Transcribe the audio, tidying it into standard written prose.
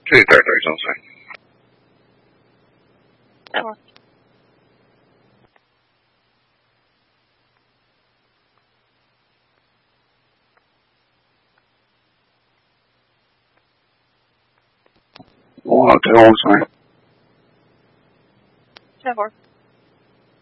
这点正算。 待会儿。 哇，这我算。 这会儿。